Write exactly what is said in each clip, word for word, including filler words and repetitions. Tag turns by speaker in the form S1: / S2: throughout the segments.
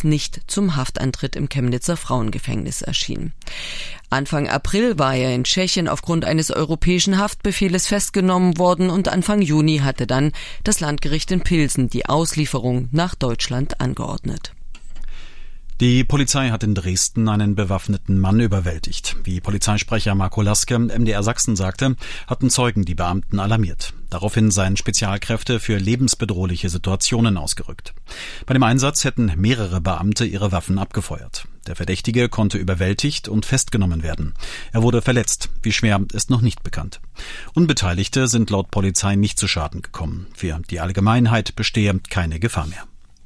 S1: allerdings nicht zum Haftantritt im Chemnitzer Frauengefängnis erschien. Anfang April war er in Tschechien aufgrund eines europäischen Haftbefehles festgenommen worden und Anfang Juni hatte dann das Landgericht in Pilsen die Auslieferung nach Deutschland angeordnet.
S2: Die Polizei hat in Dresden einen bewaffneten Mann überwältigt. Wie Polizeisprecher Marco Laske M D R Sachsen sagte, hatten Zeugen die Beamten alarmiert. Daraufhin seien Spezialkräfte für lebensbedrohliche Situationen ausgerückt. Bei dem Einsatz hätten mehrere Beamte ihre Waffen abgefeuert. Der Verdächtige konnte überwältigt und festgenommen werden. Er wurde verletzt. Wie schwer, ist noch nicht bekannt. Unbeteiligte sind laut Polizei nicht zu Schaden gekommen. Für die Allgemeinheit bestehe keine Gefahr mehr.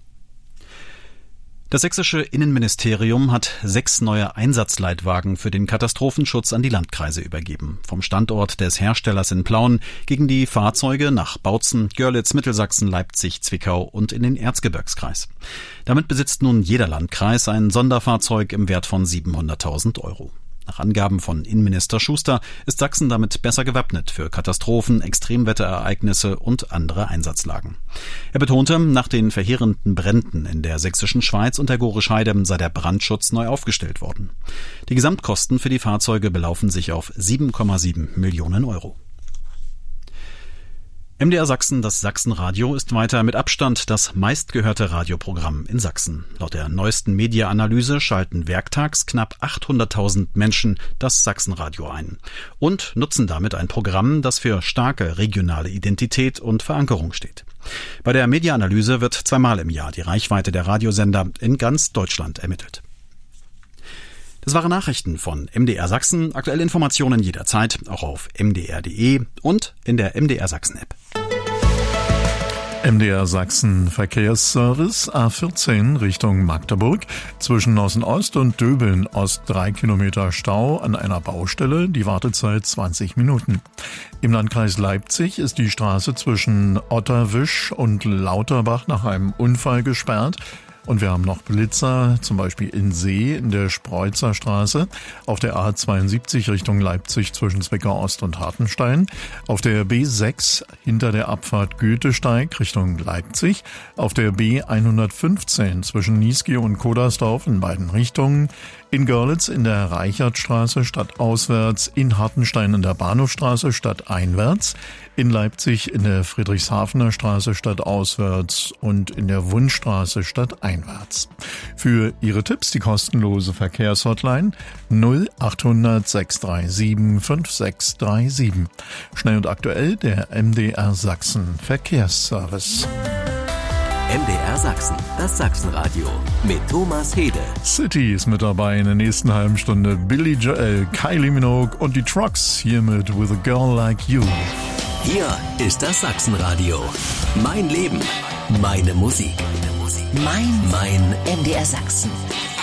S2: Das sächsische Innenministerium hat sechs neue Einsatzleitwagen für den Katastrophenschutz an die Landkreise übergeben. Vom Standort des Herstellers in Plauen gegen die Fahrzeuge nach Bautzen, Görlitz, Mittelsachsen, Leipzig, Zwickau und in den Erzgebirgskreis. Damit besitzt nun jeder Landkreis ein Sonderfahrzeug im Wert von siebenhunderttausend Euro. Nach Angaben von Innenminister Schuster ist Sachsen damit besser gewappnet für Katastrophen, Extremwetterereignisse und andere Einsatzlagen. Er betonte, nach den verheerenden Bränden in der sächsischen Schweiz und der Gorisch Heide sei der Brandschutz neu aufgestellt worden. Die Gesamtkosten für die Fahrzeuge belaufen sich auf sieben Komma sieben Millionen Euro. M D R Sachsen, das Sachsenradio, ist weiter mit Abstand das meistgehörte Radioprogramm in Sachsen. Laut der neuesten Media-Analyse schalten werktags knapp achthunderttausend Menschen das Sachsenradio ein und nutzen damit ein Programm, das für starke regionale Identität und Verankerung steht. Bei der Media-Analyse wird zweimal im Jahr die Reichweite der Radiosender in ganz Deutschland ermittelt. Das waren Nachrichten von M D R Sachsen. Aktuelle Informationen jederzeit, auch auf m d r punkt d e und in der M D R Sachsen App.
S3: M D R Sachsen Verkehrsservice A vierzehn Richtung Magdeburg. Zwischen Nossen-Ost und Döbeln-Ost drei Kilometer Stau an einer Baustelle. Die Wartezeit zwanzig Minuten. Im Landkreis Leipzig ist die Straße zwischen Otterwisch und Lauterbach nach einem Unfall gesperrt. Und wir haben noch Blitzer, zum Beispiel in See in der Spreutzer Straße, auf der A zweiundsiebzig Richtung Leipzig zwischen Zwickau Ost und Hartenstein, auf der B sechs hinter der Abfahrt Goethesteig Richtung Leipzig, auf der B hundertfünfzehn zwischen Niesky und Kodersdorf in beiden Richtungen, in Görlitz in der Reichertstraße stadtauswärts, in Hartenstein in der Bahnhofstraße stadteinwärts, in Leipzig in der Friedrichshafener Straße stadtauswärts und in der Wundstraße stadteinwärts. Für Ihre Tipps die kostenlose Verkehrshotline null achthundert sechs drei sieben fünf sechs drei sieben. Schnell und aktuell der M D R Sachsen Verkehrsservice.
S4: M D R Sachsen, das Sachsenradio mit Thomas Hede.
S3: City ist mit dabei in der nächsten halben Stunde. Billy Joel, Kylie Minogue und die Trucks hier mit With a Girl Like You.
S4: Hier ist das Sachsenradio. Mein Leben, meine Musik.
S5: Mein,
S4: mein
S5: M D R Sachsen.